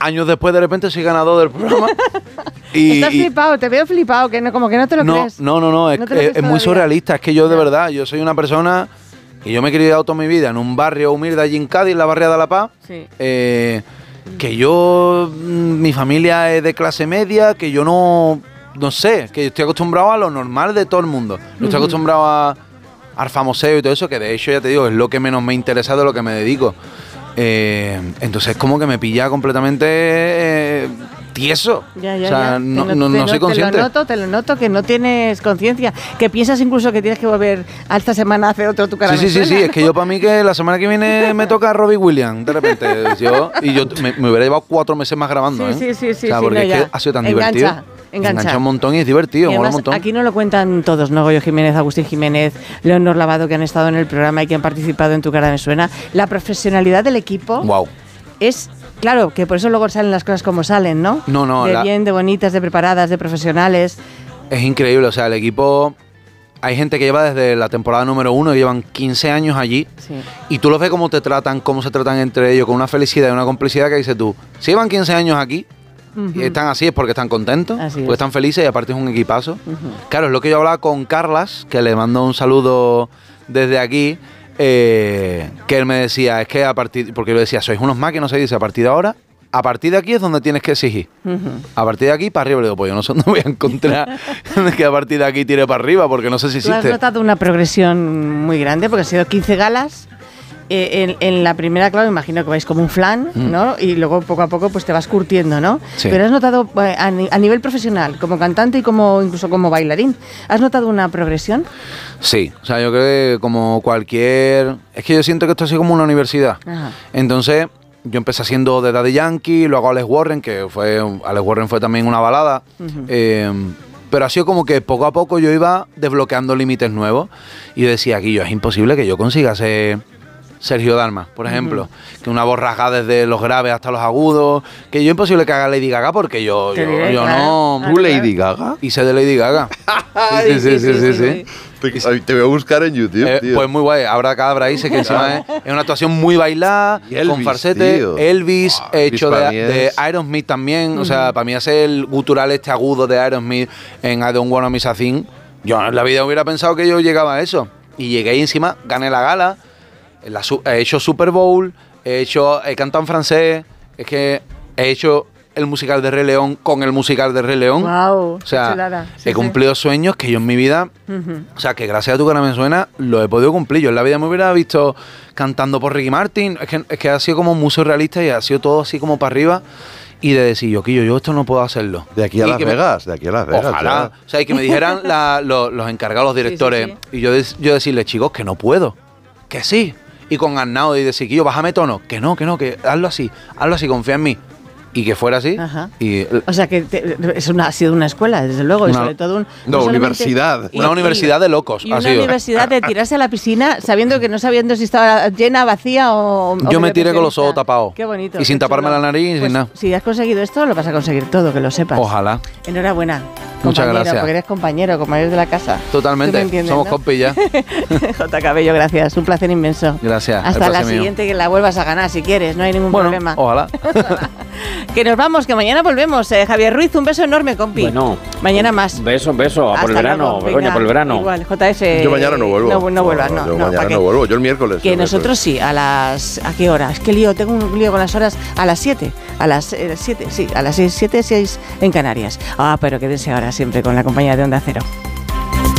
años después de repente soy ganador del programa. Estás flipado, te veo flipado, que no, como que no te lo crees. No, es muy surrealista. Es que yo de verdad, yo soy una persona que yo me he criado toda mi vida en un barrio humilde allí en Cádiz, la barriada de La Paz. Sí. Que yo, mi familia es de clase media, que yo no sé, que yo estoy acostumbrado a lo normal de todo el mundo. No estoy acostumbrado al famoseo y todo eso, que de hecho, ya te digo, es lo que menos me interesa de lo que me dedico. Entonces como que me pilla completamente tieso. Ya, o sea, no soy consciente. Te lo noto, que no tienes conciencia, que piensas incluso que tienes que volver a esta semana a hacer otro Tu Cara Me Suena. Sí, es que yo para mí que la semana que viene me toca Robbie Williams, de repente. Y yo me hubiera llevado 4 meses más grabando, Sí. O sea, porque es que ha sido tan divertido. Engancha un montón y es divertido, mola un montón. Aquí no lo cuentan todos, ¿no? Goyo Jiménez, Agustín Jiménez, Leonor Lavado, que han estado en el programa y que han participado en Tu Cara Me Suena. La profesionalidad del equipo es... Claro, que por eso luego salen las cosas como salen, ¿no? No. De bien, de bonitas, de preparadas, de profesionales. Es increíble, o sea, el equipo... Hay gente que lleva desde la temporada número 1 y llevan 15 años allí. Sí. Y tú los ves cómo te tratan, cómo se tratan entre ellos, con una felicidad y una complicidad que dices tú, si llevan 15 años aquí y están así es porque están contentos, porque están felices y aparte es un equipazo. Claro, es lo que yo hablaba con Carlas, que le mando un saludo desde aquí, que él me decía, es que a partir, porque yo le decía, sois unos más que no se dice, a partir de ahora, a partir de aquí es donde tienes que exigir. A partir de aquí para arriba. Le digo, pues yo no sé dónde voy a encontrar que a partir de aquí tire para arriba, porque no sé si existe. ¿Tú has notado una progresión muy grande? Porque han sido 15 galas. En la primera, claro, imagino que vais como un flan, ¿no? Y luego poco a poco pues te vas curtiendo, ¿no? Sí. Pero has notado a nivel profesional, como cantante y incluso como bailarín, ¿has notado una progresión? Sí, o sea, yo creo que como cualquier... Es que yo siento que esto ha sido como una universidad. Ajá. Entonces, yo empecé haciendo de Daddy Yankee, luego Alex Warren, Alex Warren fue también una balada. Pero ha sido como que poco a poco yo iba desbloqueando límites nuevos. Y yo decía, aquí es imposible que yo consiga ser Sergio Dalma, por ejemplo, que una voz rasgada desde los graves hasta los agudos, que yo imposible que haga Lady Gaga porque yo no... ¿Tú Lady Gaga? Hice de Lady Gaga. Sí. Te voy a buscar en YouTube, tío. Pues muy guay, Abra Cadabra dice que encima es una actuación muy bailada, Elvis, con falsete, tío. Elvis, hecho de Aerosmith también, o sea, para mí hacer el gutural agudo de Aerosmith en I Don't Wanna Miss a Thing, yo en la vida hubiera pensado que yo llegaba a eso, y llegué y encima gané la gala. He hecho Super Bowl, he cantado en francés, es que he hecho el musical de Rey León con el musical de Rey León. Wow, o sea, he cumplido sueños que yo en mi vida, o sea, que gracias a Tu Cara Me Suena lo he podido cumplir. Yo en la vida me hubiera visto cantando por Ricky Martin, es que ha sido como muy surrealista y ha sido todo así como para arriba. Y de decir, yo esto no puedo hacerlo. De aquí a Las Vegas. Ojalá. Claro. O sea, y que me dijeran los encargados, los directores, y yo decirles, chicos, que no puedo, que sí. Y con Arnau y decir, yo bájame tono, que no, que hazlo así, confía en mí. Y que fuera así. O sea, que ha sido una escuela, desde luego, y sobre todo universidad. Una universidad de locos. Y una universidad de tirarse a la piscina sabiendo si estaba llena, vacía o... Yo me tiré con los ojos tapados. Qué bonito. Y sin taparme la nariz, sin nada. Si has conseguido esto, lo vas a conseguir todo, que lo sepas. Ojalá. Enhorabuena. Muchas gracias. Porque eres compañero de la casa. Totalmente. Somos compis ya. J. Cabello, gracias. Un placer inmenso. Gracias. Hasta la siguiente, que la vuelvas a ganar si quieres. No hay ningún problema. Ojalá. Que nos vamos, que mañana volvemos. Javier Ruiz, un beso enorme, compi. Bueno. Mañana más. Beso. A por el verano. Begoña, por el verano. Igual, JF. Yo mañana no vuelvo. No vuelvas, no. Yo mañana no vuelvo. Yo el miércoles. Que nosotros sí, ¿a qué hora? Es que tengo un lío con las horas. A las 7. A las 7, sí. A las 7, 6 en Canarias. Pero quédense ahora siempre con la compañía de Onda Cero.